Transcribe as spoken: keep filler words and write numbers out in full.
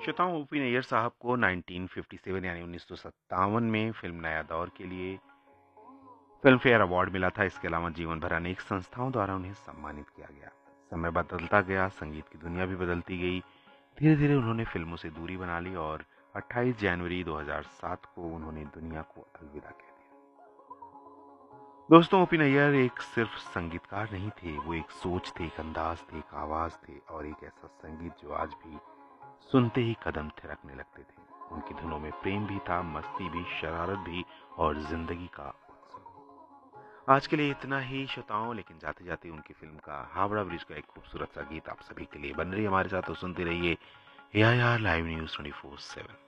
श्रोताओं, ओपी नैयर साहब को उन्नीस सौ सत्तावन यानी उन्नीस सौ सत्तावन में फिल्म नया दौर के लिए फिल्म फेयर अवार्ड मिला था। इसके अलावा जीवन भर अनेक संस्थाओं द्वारा उन्हें सम्मानित किया गया। समय बदलता गया, संगीत की दुनिया भी बदलती गई। धीरे धीरे उन्होंने फिल्मों से दूरी बना ली और अट्ठाईस जनवरी दो हज़ार सात को उन्होंने दुनिया को अलविदा कह दिया। दोस्तों, ओपी नैयर एक सिर्फ संगीतकार नहीं थे, वो एक सोच थे, एक अंदाज थे, एक आवाज थे और एक ऐसा संगीत जो आज भी सुनते ही कदम थिरकने लगते थे। उनकी धुनों में प्रेम भी था, मस्ती भी, शरारत भी और जिंदगी का उत्सव। आज के लिए इतना ही श्रोताओं, लेकिन जाते जाते उनकी फिल्म का हावड़ा ब्रिज का एक खूबसूरत सा गीत आप सभी के लिए बन रही है। हमारे साथ तो सुनते रहिए ए I R live news twenty four seven.